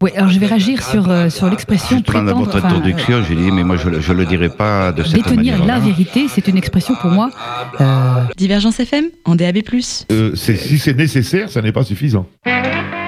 Oui, alors je vais réagir sur l'expression Pendant votre introduction, j'ai dit, mais moi je le dirais pas de cette manière. Détenir la vérité, c'est une expression pour moi. Divergence FM en DAB+. Si c'est nécessaire, ça n'est pas suffisant.